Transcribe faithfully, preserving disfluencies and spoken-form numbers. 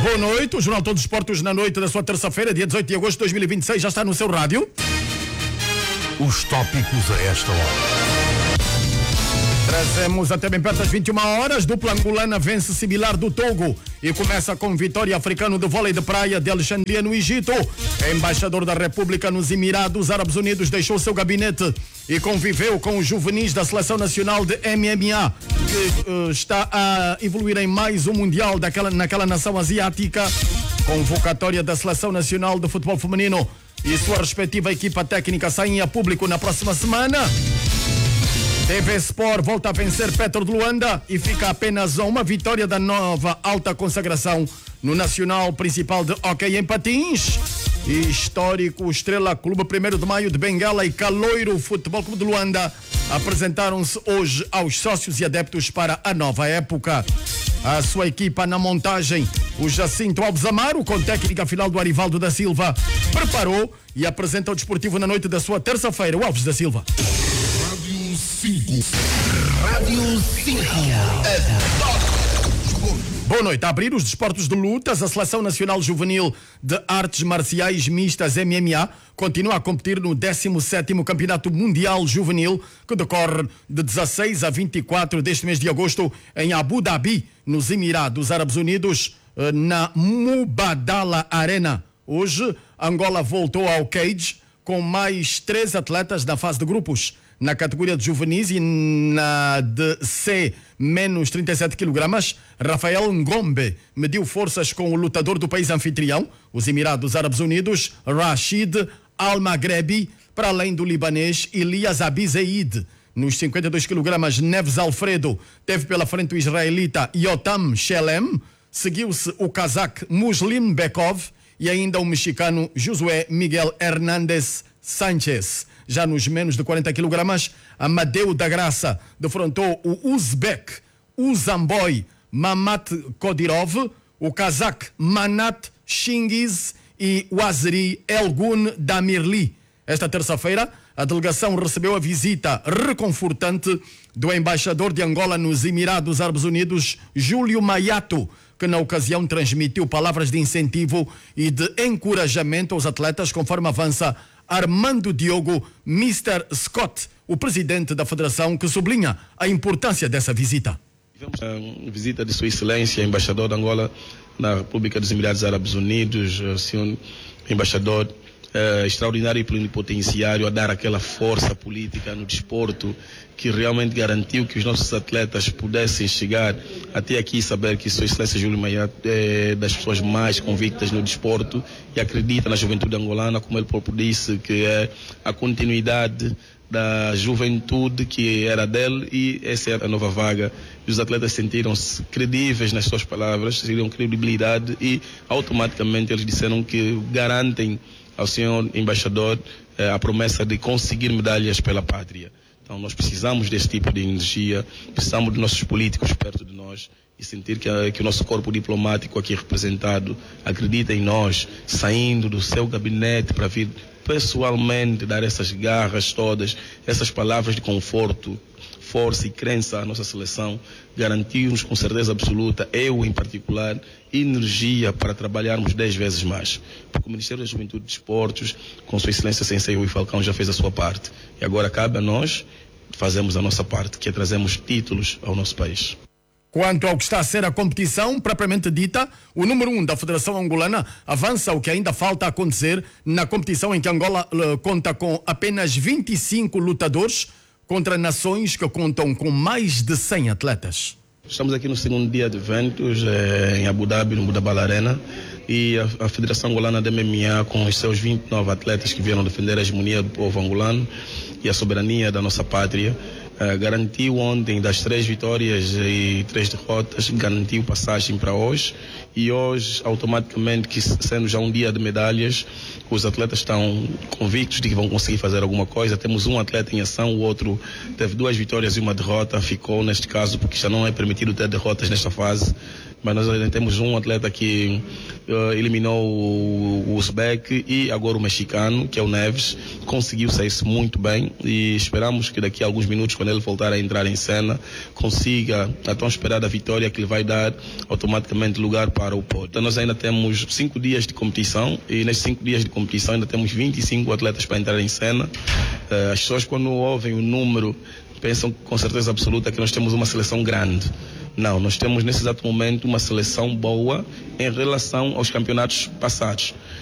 Boa noite, o Jornal Todos os Esportes na noite da sua terça-feira, dia dezoito de agosto de dois mil e vinte e seis, já está no seu rádio. Os tópicos a esta hora. Trazemos até bem perto das vinte e uma horas. Dupla angolana vence Sibilar do Togo e começa com vitória africano de vôlei de praia de Alexandria no Egito. Embaixador da República nos Emirados Árabes Unidos deixou seu gabinete e conviveu com os juvenis da Seleção Nacional de M M A, que uh, está a evoluir em mais um Mundial daquela, naquela nação asiática. Convocatória da Seleção Nacional de Futebol Feminino e sua respectiva equipa técnica saem a público na próxima semana. T V Sport volta a vencer Petro de Luanda e fica apenas a uma vitória da nova alta consagração no Nacional Principal de Hóquei em Patins. Histórico Estrela Clube primeiro de Maio de Bengala e Caloiro Futebol Clube de Luanda apresentaram-se hoje aos sócios e adeptos para a nova época. A sua equipa na montagem, o Jacinto Alves Amaro, com técnica final do Arivaldo da Silva, preparou e apresenta o desportivo na noite da sua terça-feira. O Alves da Silva. Rádio cinco. Rádio cinco. Boa noite. A abrir os desportos de lutas, a Seleção Nacional Juvenil de Artes Marciais Mistas M M A continua a competir no décimo sétimo Campeonato Mundial Juvenil, que decorre de dezasseis a vinte e quatro deste mês de agosto em Abu Dhabi, nos Emirados Árabes Unidos, na Mubadala Arena. Hoje, Angola voltou ao cage com mais três atletas na fase de grupos. Na categoria de juvenis e na de C menos trinta e sete quilogramas, Rafael Ngombe mediu forças com o lutador do país anfitrião, os Emirados Árabes Unidos, Rashid Al-Maghrebi, para além do libanês Elias Abizeid. Nos cinquenta e dois quilogramas, Neves Alfredo teve pela frente o israelita Yotam Shelem, seguiu-se o cazaque Muslim Bekov e ainda o mexicano Josué Miguel Hernández Sánchez. Já nos menos de quarenta quilogramas, Amadeu da Graça defrontou o Uzbek Uzamboy Mamat Kodirov, o cazaque Manat Shingiz e o Azeri Elgun Damirli. Esta terça-feira, a delegação recebeu a visita reconfortante do embaixador de Angola nos Emirados Árabes Unidos, Júlio Maiato, que na ocasião transmitiu palavras de incentivo e de encorajamento aos atletas, conforme avança Armando Diogo mister Scott, o presidente da federação, que sublinha a importância dessa visita. Tivemos a visita de Sua Excelência, embaixador de Angola na República dos Emirados Árabes Unidos, o senhor embaixador eh, extraordinário e plenipotenciário, a dar aquela força política no desporto que realmente garantiu que os nossos atletas pudessem chegar até aqui e saber que Sua Excelência Júlio Maia é das pessoas mais convictas no desporto e acredita na juventude angolana, como ele próprio disse, que é a continuidade da juventude que era dele, e essa é a nova vaga. E os atletas sentiram-se credíveis nas suas palavras, sentiram credibilidade e automaticamente eles disseram que garantem ao senhor embaixador eh, a promessa de conseguir medalhas pela pátria. Então nós precisamos desse tipo de energia, precisamos dos nossos políticos perto de nós e sentir que, que o nosso corpo diplomático aqui representado acredita em nós, saindo do seu gabinete para vir pessoalmente dar essas garras todas, essas palavras de conforto, força e crença à nossa seleção, garantir-nos com certeza absoluta, eu em particular, energia para trabalharmos dez vezes mais. Porque o Ministério da Juventude e Desportos, com Sua Excelência Sensei Rui Falcão, já fez a sua parte. E agora cabe a nós fazermos a nossa parte, que é trazermos títulos ao nosso país. Quanto ao que está a ser a competição propriamente dita, o número um da Federação Angolana avança o que ainda falta acontecer na competição em que Angola uh, conta com apenas vinte e cinco lutadores contra nações que contam com mais de cem atletas. Estamos aqui no segundo dia de eventos eh, em Abu Dhabi, no Mubadala Arena, e a, a Federação Angolana de M M A, com os seus vinte e nove atletas que vieram defender a hegemonia do povo angolano e a soberania da nossa pátria, Uh, garantiu ontem das três vitórias e três derrotas, garantiu passagem para hoje, e hoje automaticamente, que sendo já um dia de medalhas, os atletas estão convictos de que vão conseguir fazer alguma coisa. Temos um atleta em ação, o outro teve duas vitórias e uma derrota, ficou neste caso porque já não é permitido ter derrotas nesta fase, mas nós temos um atleta que uh, eliminou o, o Uzbek e agora o mexicano, que é o Neves, conseguiu sair-se muito bem e esperamos que daqui a alguns minutos, quando ele voltar a entrar em cena, consiga a tão esperada vitória que lhe vai dar automaticamente lugar para o pódio. Então nós ainda temos cinco dias de competição e nesses cinco dias de competição ainda temos vinte e cinco atletas para entrar em cena. Uh, as pessoas, quando ouvem o número, pensam com certeza absoluta que nós temos uma seleção grande. Não, nós temos nesse exato momento uma seleção boa em relação aos campeonatos passados.